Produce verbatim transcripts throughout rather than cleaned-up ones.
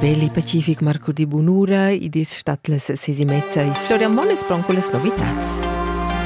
Belli Pacific Marco di Bunura, idis statles sesimezza e Florian Mones proncoles novitats.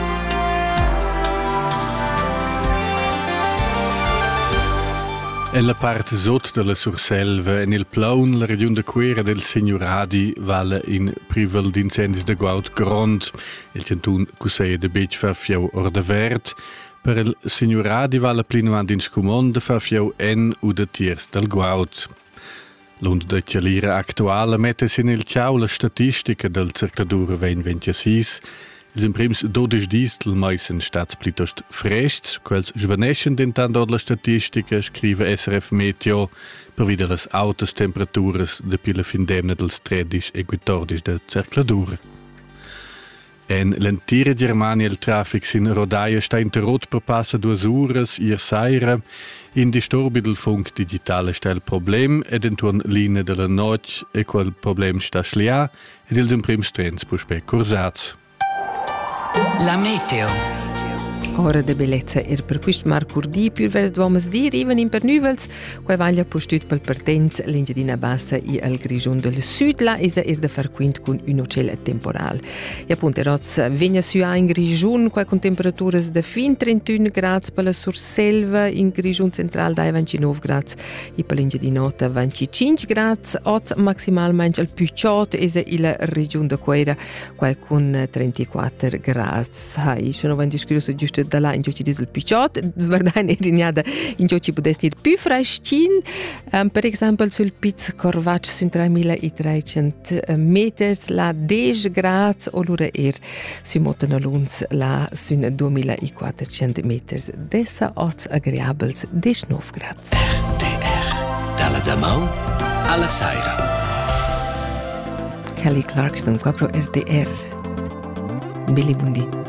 En la parte sud della Surselva, en il plaun, la regione de Quera del Signoradi vala in privel d'incendis de Guaut Grond. Il centun cusseia de Bec fa fiau orda verd. Per il Signoradi vala plinuand in Scumon fa fiau en u de tiers del Guaut. L'und de chialira actuale mette sin il ciao la statistica del cercladura ventiventisei. Ils in prims dodici dis del meisen stats plitost frests, quels giovaneschen dentando la statistica, scrive S R F Meteo, per vide las altas temperaturas de pila fin demna dels tredici e quattordici de cercladura. En l'entire Germania il traffic sin rodaia sta interrot per passa duas uras ier saira. In disturbi del funk digitale sta il problem ed entuorn linea della noc e quel problem sta schlia ed ils in prims trens puspe cursats. La meteo. Ora de bellezza er per quist Marcurdi più vers dvomas di riven in pernuvels, quai vaglia postut pel pertenz l'Engiadina Bassa e al Grigion del Sud, la isa er de far quint cun un ocel temporal. E appunto eroz vegna sua in Grigion, quai con temperaturas de fin trentuno grads per la Surselva, in Grigion central dai ventinove grads e per l'Engiadinota venticinque grads, ot maximalmente al più ciot isa ila region de Quera, quai con trentaquattro grads. Hai, sono vendi scrisso giusto da là in giochi diesel picciot, verdane rignada in giochi potessi ir più freschin, um, per esempio sul Piz Corvac sun tremilatrecento meters la dieci grads o l'ora er su Motanoluns la sun duemilaquattrocento meters dessa ots agreabels diciannove grads. R T R dalla Damau alla Saira. Kelly Clarkson qua pro R T R. Billy Bundi.